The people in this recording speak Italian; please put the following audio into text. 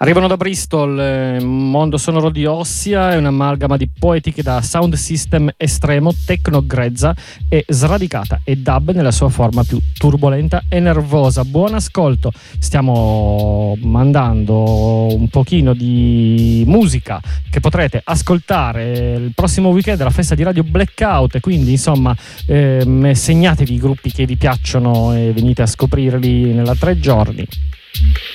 Arrivano da Bristol, mondo sonoro di Ossia, è un'amalgama di poetiche da sound system estremo, techno grezza e sradicata, e dub nella sua forma più turbolenta e nervosa. Buon ascolto, stiamo mandando un pochino di musica che potrete ascoltare il prossimo weekend alla festa di Radio Blackout, e quindi insomma segnatevi i gruppi che vi piacciono e venite a scoprirli nella 3 giorni.